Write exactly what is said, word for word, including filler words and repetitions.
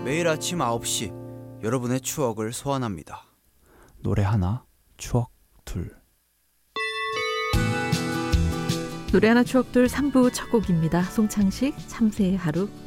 매일 아침 아홉 시 여러분의 추억을 소환합니다. 노래 하나, 추억 둘. 노래 하나 추억 둘 삼 부 첫 곡입니다. 송창식 참새의 하루.